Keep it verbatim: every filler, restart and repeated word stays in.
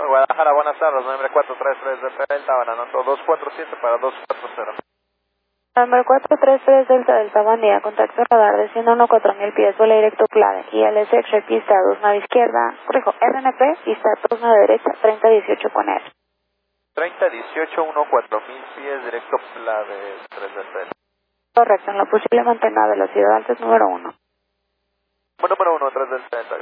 Guadalajara, buenas tardes, nombre cuatro tres tres Delta Delta, Bananoto dos cuatro siete para dos cuatro cero. Número cuatro tres tres Delta Delta, buen día, contacto radar de ciento catorce mil pies, vuelo directo Clave, I L S X, pista dos nave izquierda, corrijo, R N P, pista dos nave derecha, treinta dieciocho con R. treinta dieciocho cuatro mil pies, directo Clave tres Delta Delta. Correcto, en lo posible mantenga velocidad alta es número uno. Número uno, tres Delta Delta.